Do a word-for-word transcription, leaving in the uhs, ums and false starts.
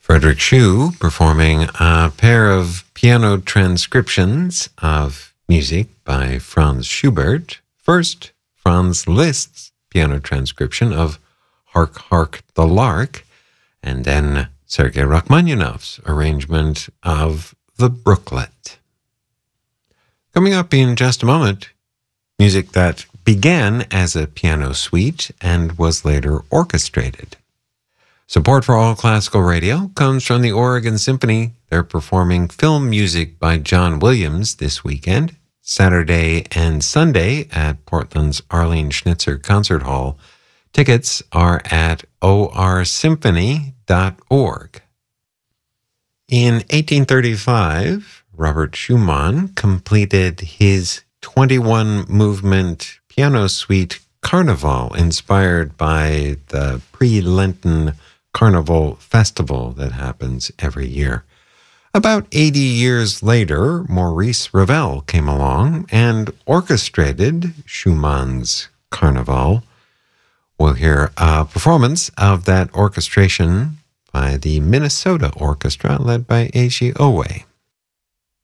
Frederick Schuh performing a pair of piano transcriptions of music by Franz Schubert. First, Franz Liszt's piano transcription of Hark, Hark the Lark, and then Sergei Rachmaninoff's arrangement of The Brooklet. Coming up in just a moment, music that began as a piano suite and was later orchestrated. Support for All Classical Radio comes from the Oregon Symphony. They're performing film music by John Williams this weekend, Saturday and Sunday at Portland's Arlene Schnitzer Concert Hall. Tickets are at o r symphony dot org. In eighteen thirty-five, Robert Schumann completed his twenty-one movement piano suite Carnival, inspired by the pre-Lenten Carnival Festival that happens every year. About eighty years later, Maurice Ravel came along and orchestrated Schumann's Carnival. We'll hear a performance of that orchestration by the Minnesota Orchestra led by Eiji Owe.